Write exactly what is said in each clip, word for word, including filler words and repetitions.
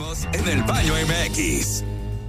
En el Baño M X.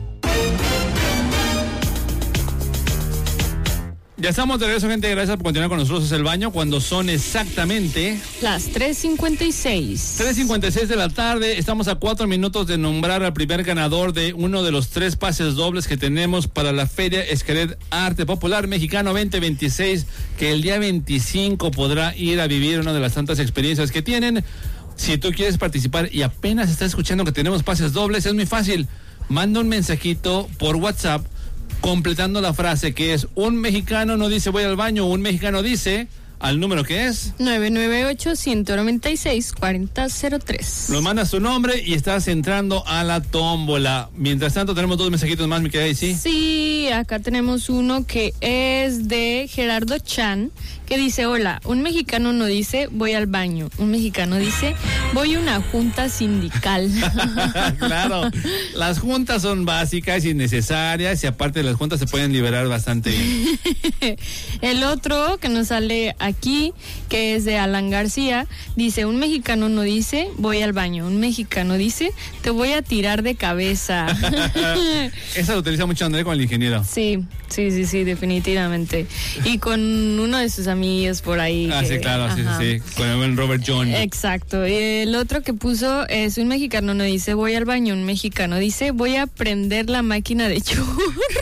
Ya estamos de regreso, gente. Gracias por continuar con nosotros. Es el baño cuando son exactamente las tres cincuenta y seis. tres cincuenta y seis de la tarde. Estamos a cuatro minutos de nombrar al primer ganador de uno de los tres pases dobles que tenemos para la Feria Xcaret Arte Popular Mexicano veinte veintiséis, que el día veinticinco podrá ir a vivir una de las tantas experiencias que tienen. Si tú quieres participar y apenas estás escuchando que tenemos pases dobles, es muy fácil. Manda un mensajito por WhatsApp completando la frase que es: un mexicano no dice voy al baño, un mexicano dice, al número que es nueve nueve ocho, uno nueve seis, cuatro cero cero tres. Nos mandas tu nombre y estás entrando a la tómbola. Mientras tanto tenemos dos mensajitos más, mi querida Daisy. Sí, acá tenemos uno que es de Gerardo Chan, que dice: hola, un mexicano no dice voy al baño, un mexicano dice voy a una junta sindical. Claro, las juntas son básicas y necesarias, y aparte de las juntas se pueden liberar bastante bien. El otro que nos sale aquí, que es de Alan García, dice: un mexicano no dice voy al baño, un mexicano dice te voy a tirar de cabeza. Esa lo utiliza mucho André con el ingeniero. Sí, sí, sí, sí, definitivamente. Y con uno de sus amigos por ahí. Ah, que, sí, claro, ajá. sí, sí, sí, con el buen Robert John. Exacto. Y el otro que puso es: un mexicano no dice voy al baño, un mexicano dice voy a prender la máquina de churros.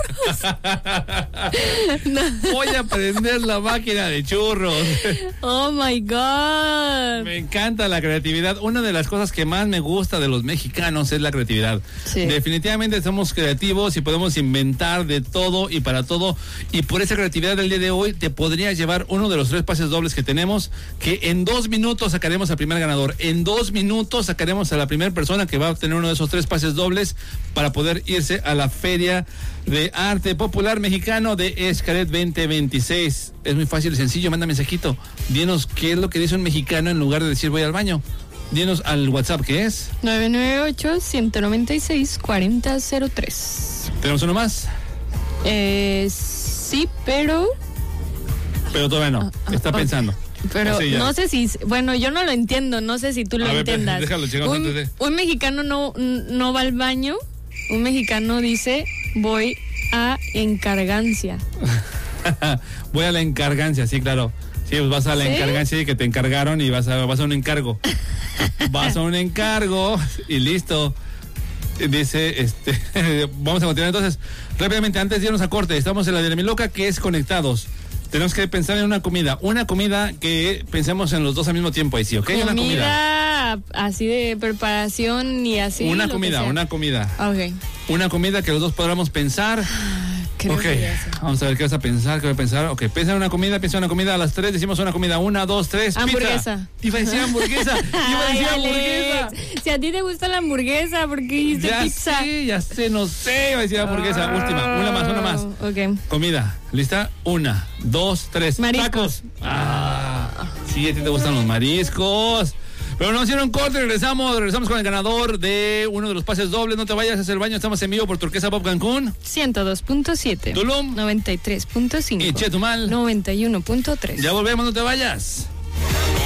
No. Voy a prender la máquina de churros. Oh my God. Me encanta la creatividad. Una de las cosas que más me gusta de los mexicanos es la creatividad. Sí. Definitivamente somos creativos y podemos inventar de todo y para todo. Y por esa creatividad del día de hoy te podrías llevar uno de los tres pases dobles que tenemos, que en dos minutos sacaremos al primer ganador. En dos minutos sacaremos a la primera persona que va a obtener uno de esos tres pases dobles para poder irse a la Feria de Arte Popular Mexicano de Xcaret veinte veintiséis. Es muy fácil y sencillo. Manda mensajito. Dinos qué es lo que dice un mexicano en lugar de decir voy al baño. Dinos al WhatsApp, que es nueve nueve ocho, uno nueve seis, cuatro cero cero tres. ¿Tenemos uno más? Eh, sí, pero... Pero todavía no. Está okay. pensando. Pero Así no sé si, bueno, yo no lo entiendo, no sé si tú lo a ver, entiendas. Déjalo, chicos, un, antes de... un mexicano no, no va al baño, un mexicano dice voy a encargancia. Voy a la encargancia, sí, claro. Sí, pues vas a la ¿Sí? encargancia y que te encargaron y vas a, vas a un encargo. Vas a un encargo y listo. Dice, este, vamos a continuar entonces. Rápidamente, antes de irnos a corte, estamos en la de mi loca, que es Conectados. Tenemos que pensar en una comida, una comida que pensemos en los dos al mismo tiempo, ahí sí, ¿ok? Comida, una comida. Así de preparación y así. Una comida, una comida. Ok. Una comida que los dos podamos pensar. Creo ok, que ya sé. Vamos a ver qué vas a pensar, qué voy a pensar. Ok, piensa en una comida, piensa en una comida. A las tres decimos una comida. Una, dos, tres, hamburguesa. Pizza. Iba a decir hamburguesa. Iba a decir Ay, hamburguesa. Alex, si a ti te gusta la hamburguesa, ¿por qué dijiste Ya pizza? sé, ya sé, no sé. Iba a decir hamburguesa. Oh, Última, una más, una más. Ok. Comida, ¿lista? Una, dos, tres. Mariscos. Tacos. Ah, sí, a ti te gustan los mariscos. Pero nos hicieron corte, regresamos, regresamos con el ganador de uno de los pases dobles. No te vayas a hacer el baño, estamos en vivo por Turquesa Pop Cancún. ciento dos punto siete. Tulum. noventa y tres punto cinco. Y Chetumal. noventa y uno punto tres. Ya volvemos, no te vayas.